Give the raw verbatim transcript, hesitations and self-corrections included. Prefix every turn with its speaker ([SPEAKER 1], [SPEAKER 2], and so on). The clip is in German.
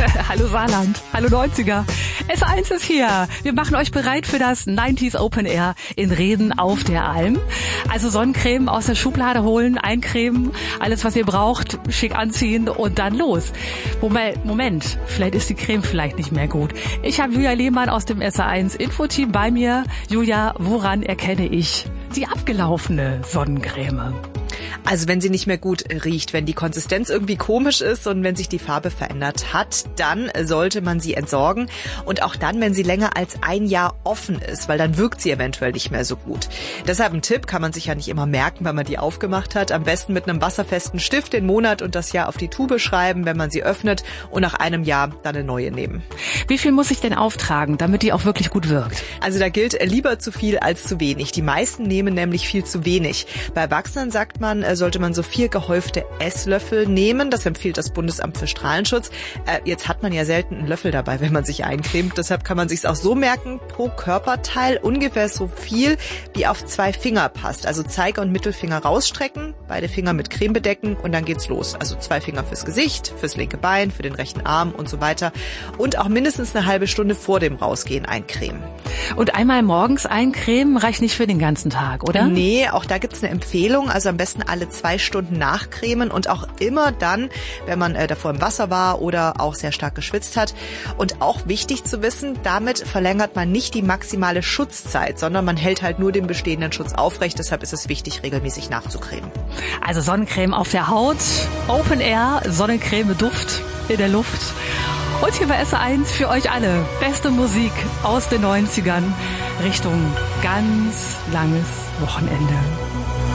[SPEAKER 1] Hallo Saarland, hallo neunziger. S eins ist hier. Wir machen euch bereit für das neunziger Open Air in Reden auf der Alm. Also Sonnencreme aus der Schublade holen, eincremen, alles was ihr braucht, schick anziehen und dann los. Moment, Moment, vielleicht ist die Creme vielleicht nicht mehr gut. Ich habe Julia Lehmann aus dem S eins Infoteam bei mir. Julia, woran erkenne ich die abgelaufene Sonnencreme?
[SPEAKER 2] Also wenn sie nicht mehr gut riecht, wenn die Konsistenz irgendwie komisch ist und wenn sich die Farbe verändert hat, dann sollte man sie entsorgen. Und auch dann, wenn sie länger als ein Jahr offen ist, weil dann wirkt sie eventuell nicht mehr so gut. Deshalb ein Tipp, kann man sich ja nicht immer merken, wenn man die aufgemacht hat. Am besten mit einem wasserfesten Stift den Monat und das Jahr auf die Tube schreiben, wenn man sie öffnet, und nach einem Jahr dann eine neue nehmen.
[SPEAKER 1] Wie viel muss ich denn auftragen, damit die auch wirklich gut wirkt?
[SPEAKER 2] Also da gilt lieber zu viel als zu wenig. Die meisten nehmen nämlich viel zu wenig. Bei Erwachsenen sagt man, sollte man so vier gehäufte Esslöffel nehmen. Das empfiehlt das Bundesamt für Strahlenschutz. Äh, jetzt hat man ja selten einen Löffel dabei, wenn man sich eincremt. Deshalb kann man sich's auch so merken, pro Körperteil ungefähr so viel, wie auf zwei Finger passt. Also Zeiger- und Mittelfinger rausstrecken, beide Finger mit Creme bedecken und dann geht's los. Also zwei Finger fürs Gesicht, fürs linke Bein, für den rechten Arm und so weiter. Und auch mindestens eine halbe Stunde vor dem Rausgehen eincremen.
[SPEAKER 1] Und einmal morgens eincremen reicht nicht für den ganzen Tag, oder?
[SPEAKER 2] Nee, auch da gibt's eine Empfehlung. Also am besten alle zwei Stunden nachcremen und auch immer dann, wenn man äh, davor im Wasser war oder auch sehr stark geschwitzt hat. Und auch wichtig zu wissen, damit verlängert man nicht die maximale Schutzzeit, sondern man hält halt nur den bestehenden Schutz aufrecht. Deshalb ist es wichtig, regelmäßig nachzucremen.
[SPEAKER 1] Also Sonnencreme auf der Haut, Open Air, Sonnencreme Duft in der Luft. Und hier bei S eins für euch alle beste Musik aus den neunzigern Richtung ganz langes Wochenende.